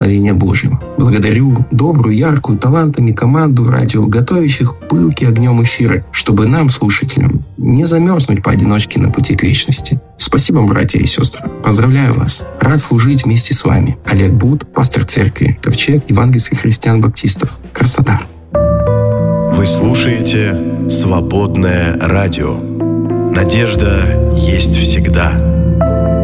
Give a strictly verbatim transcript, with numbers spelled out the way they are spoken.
благословения Божьего. Благодарю добрую, яркую, талантами команду радио, готовящих пылки огнем эфиры, чтобы нам, слушателям, не замерзнуть поодиночке на пути к вечности. Спасибо, братья и сестры. Поздравляю вас. Рад служить вместе с вами. Олег Бут, пастор церкви Ковчег евангельских христиан-баптистов. Красота. Вы слушаете «Свободное радио». Надежда есть всегда.